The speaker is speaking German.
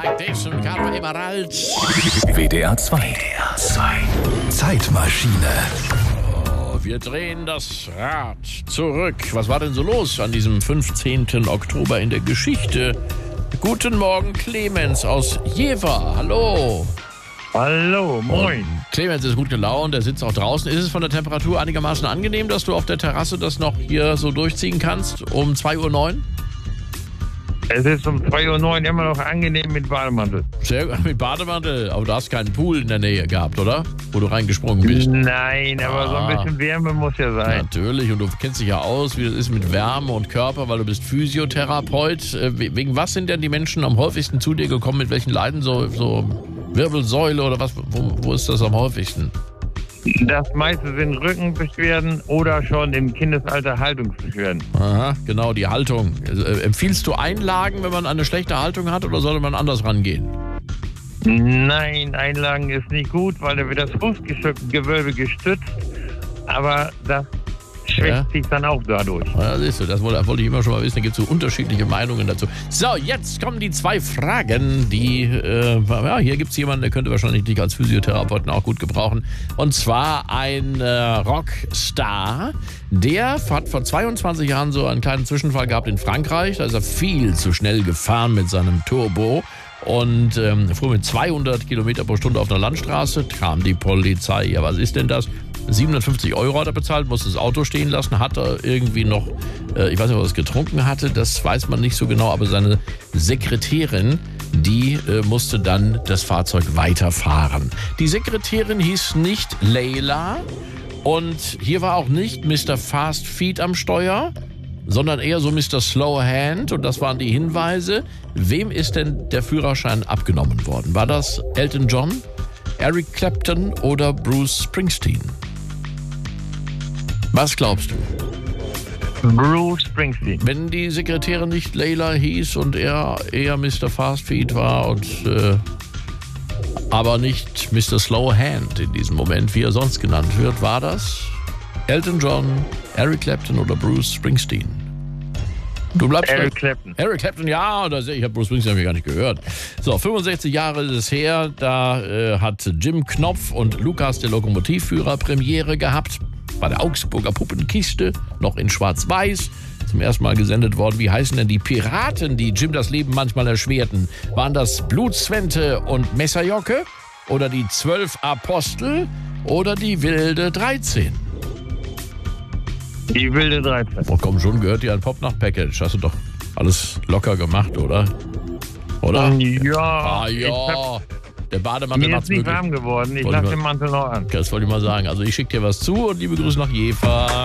Like this und Carlo Emerald. WDR 2. Zeitmaschine. Wir drehen das Rad zurück. Was war denn so los an diesem 15. Oktober in der Geschichte? Guten Morgen, Clemens aus Jever. Hallo. Hallo, moin. Und Clemens ist gut gelaunt, er sitzt auch draußen. Ist es von der Temperatur einigermaßen angenehm, dass du auf der Terrasse das noch hier so durchziehen kannst um 2:09 Uhr? Es ist um 2:09 Uhr immer noch angenehm mit Bademantel. Sehr gut, mit Bademantel. Aber du hast keinen Pool in der Nähe gehabt, oder? Wo du reingesprungen bist. Nein, aber so ein bisschen Wärme muss ja sein. Natürlich, und du kennst dich ja aus, wie das ist mit Wärme und Körper, weil du bist Physiotherapeut. Wegen was sind denn die Menschen am häufigsten zu dir gekommen? Mit welchen Leiden? So Wirbelsäule oder was? Wo ist das am häufigsten? Das meiste sind Rückenbeschwerden oder schon im Kindesalter Haltungsbeschwerden. Aha, genau, die Haltung. Empfiehlst du Einlagen, wenn man eine schlechte Haltung hat, oder sollte man anders rangehen? Nein, Einlagen ist nicht gut, weil da wird das Fußgewölbe gestützt, aber das schwächt sich dann auch dadurch. Ja, siehst du, das wollte ich immer schon mal wissen. Da gibt es so unterschiedliche Meinungen dazu. So, jetzt kommen die 2 Fragen, die, hier gibt es jemanden, der könnte wahrscheinlich dich als Physiotherapeuten auch gut gebrauchen. Und zwar ein Rockstar, der hat vor 22 Jahren so einen kleinen Zwischenfall gehabt in Frankreich. Da ist er viel zu schnell gefahren mit seinem Turbo. Und fuhr mit 200 Kilometer pro Stunde auf einer Landstraße, kam die Polizei. Ja, was ist denn das? 750 € hat er bezahlt, musste das Auto stehen lassen, hat er irgendwie noch, ich weiß nicht, was er getrunken hatte, das weiß man nicht so genau, aber seine Sekretärin, die musste dann das Fahrzeug weiterfahren. Die Sekretärin hieß nicht Leila und hier war auch nicht Mr. Fast Feet am Steuer, sondern eher so Mr. Slow Hand, und das waren die Hinweise. Wem ist denn der Führerschein abgenommen worden? War das Elton John, Eric Clapton oder Bruce Springsteen? Was glaubst du? Bruce Springsteen. Wenn die Sekretärin nicht Leila hieß und er eher Mr. Fast Feet war und aber nicht Mr. Slow Hand in diesem Moment, wie er sonst genannt wird, war das Elton John, Eric Clapton oder Bruce Springsteen? Du bleibst Eric Clapton. Eric Clapton, ja, ich habe Bruce Springsteen gar nicht gehört. So, 65 Jahre ist es her, da hat Jim Knopf und Lukas, der Lokomotivführer, Premiere gehabt. Bei der Augsburger Puppenkiste, noch in Schwarz-Weiß. Zum ersten Mal gesendet worden. Wie heißen denn die Piraten, die Jim das Leben manchmal erschwerten? Waren das Blutzwente und Messerjocke? Oder die 12 Apostel? Oder die wilde 13? Die wilde 13. Oh, komm schon, gehört dir ein Pop-Nach-Package. Hast du doch alles locker gemacht, oder? Oder? Ja. Ah ja. Der Bademantel Mir macht's ist nicht möglich. warm geworden. Ich lasse den Mantel noch an. Das wollte ich mal sagen. Also ich schicke dir was zu und liebe Grüße nach Jever.